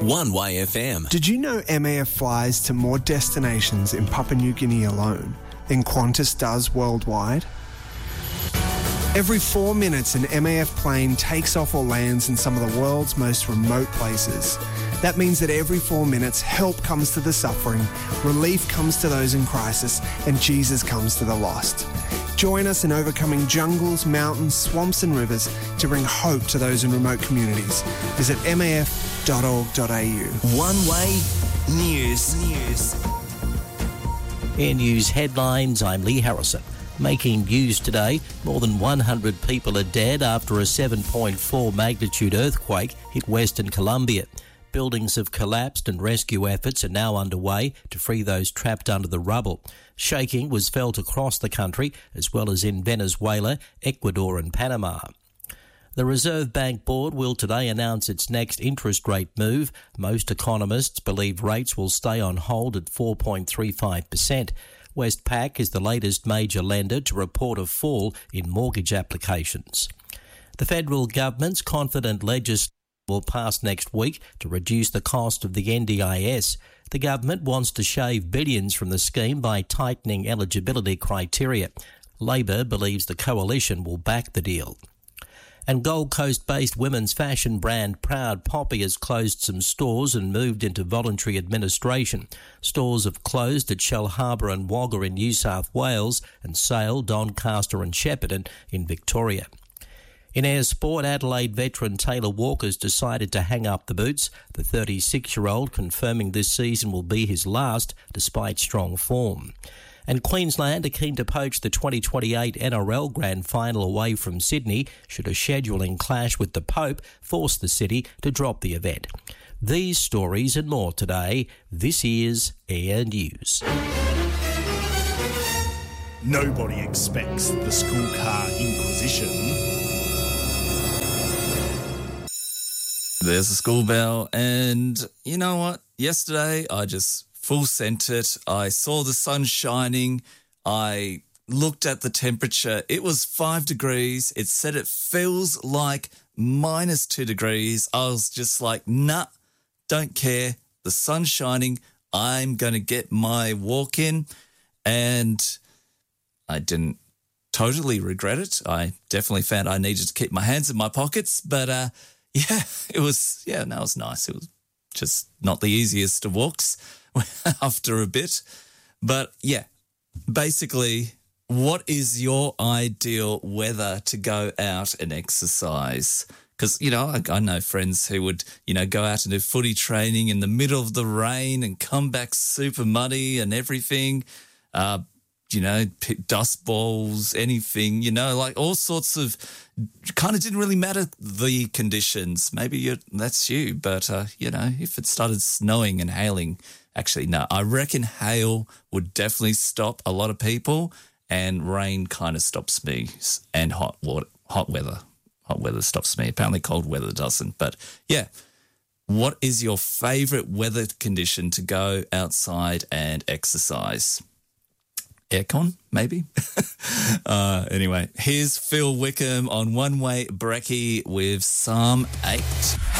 One Way FM. Did you know MAF flies to more destinations in Papua New Guinea alone than Qantas does worldwide? Every 4 minutes, an MAF plane takes off or lands in some of the world's most remote places. That means that every 4 minutes, help comes to the suffering, relief comes to those in crisis, and Jesus comes to the lost. Join us in overcoming jungles, mountains, swamps and rivers to bring hope to those in remote communities. Visit maf.org.au. One Way News. Air News headlines, I'm Lee Harrison. Making news today, more than 100 people are dead after a 7.4 magnitude earthquake hit Western Colombia. Buildings have collapsed and rescue efforts are now underway to free those trapped under the rubble. Shaking was felt across the country as well as in Venezuela, Ecuador and Panama. The Reserve Bank Board will today announce its next interest rate move. Most economists believe rates will stay on hold at 4.35%. Westpac is the latest major lender to report a fall in mortgage applications. The federal government's confident legislation will pass next week to reduce the cost of the NDIS. The government wants to shave billions from the scheme by tightening eligibility criteria. Labor believes the coalition will back the deal. And Gold Coast-based women's fashion brand Proud Poppy has closed some stores and moved into voluntary administration. Stores have closed at Shellharbour and Wagga in New South Wales and Sale, Doncaster and Shepparton in Victoria. In air sport, Adelaide veteran Taylor Walker's decided to hang up the boots, the 36-year-old confirming this season will be his last despite strong form. And Queensland are keen to poach the 2028 NRL Grand Final away from Sydney should a scheduling clash with the Pope force the city to drop the event. These stories and more today. This is Air News. Nobody expects the school car inquisition. There's the school bell, and you know what? Yesterday I just full sent it. I saw the sun shining. I looked at the temperature. It was 5 degrees. It said it feels like -2 degrees. I was just like, nah, don't care. The sun's shining. I'm going to get my walk in. And I didn't totally regret it. I definitely found I needed to keep my hands in my pockets. But, it was nice. It was just not the easiest of walks after a bit. But, yeah, basically, what is your ideal weather to go out and exercise? Because, I know friends who would, go out and do footy training in the middle of the rain and come back super muddy and everything. Dust balls, anything, like all sorts of, kind of didn't really matter the conditions. Maybe that's you, but, if it started snowing and hailing, actually, no, I reckon hail would definitely stop a lot of people and rain kind of stops me and hot weather. Hot weather stops me. Apparently cold weather doesn't. But, yeah, what is your favourite weather condition to go outside and exercise? Aircon, maybe? Anyway, here's Phil Wickham on One Way Brekkie with Psalm 8.